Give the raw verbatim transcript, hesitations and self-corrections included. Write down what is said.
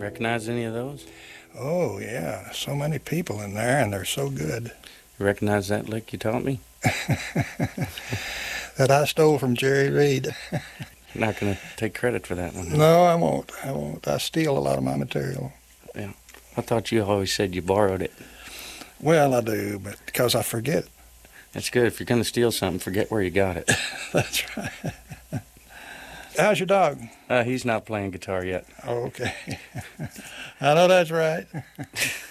Recognize any of those? Oh, yeah. So many people in there, and they're so good. You recognize that lick you taught me? That I stole from Jerry Reed. You're not going to take credit for that one. Huh? No, I won't. I won't. I steal a lot of my material. Yeah. I thought you always said you borrowed it. Well, I do, but because I forget. That's good. If you're going to steal something, forget where you got it. That's right. How's your dog? Uh, he's not playing guitar yet. Oh, okay. I know that's right.